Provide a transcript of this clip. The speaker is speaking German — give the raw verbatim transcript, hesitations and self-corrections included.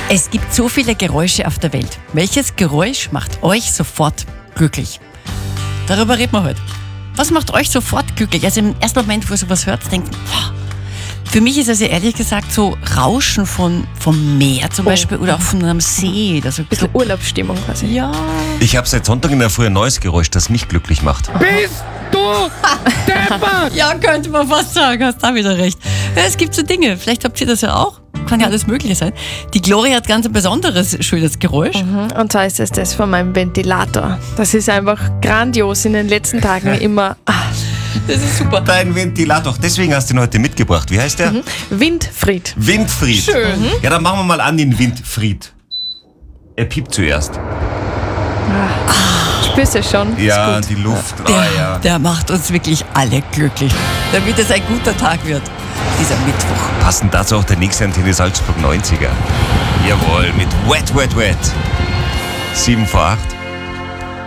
Es gibt so viele Geräusche auf der Welt. Welches Geräusch macht euch sofort glücklich? Darüber reden wir heute. Was macht euch sofort glücklich? Also im ersten Moment, wo ihr sowas hört, denkt wow. Für mich ist es ja ehrlich gesagt so Rauschen von, vom Meer zum Oh. Beispiel oder auch von einem See. Also Ein bisschen Urlaubsstimmung quasi. ja. Ich habe seit Sonntag in der Früh ein neues Geräusch, das mich glücklich macht. Bist du deppert? Ja, könnte man fast sagen, hast da wieder recht. Ja, es gibt so Dinge, vielleicht habt ihr das ja auch. Kann ja alles Mögliche sein. Die Gloria hat ganz ein besonderes, schönes Geräusch. Und zwar ist es das von meinem Ventilator. Das ist einfach grandios in den letzten Tagen immer. Ah, Das ist super. Dein Ventilator, deswegen hast du ihn heute mitgebracht. Wie heißt der? Windfried. Windfried. Schön. Ja, dann machen wir mal an den Windfried. Er piept zuerst. Spürst du schon? Ja, Ist gut. die Luft. Der, Ah, ja. der macht uns wirklich alle glücklich. Damit es ein guter Tag wird, dieser Mittwoch. Passend dazu auch der nächste Antenne Salzburg neunziger. Jawohl, mit Wet, Wet, Wet. sieben vor acht.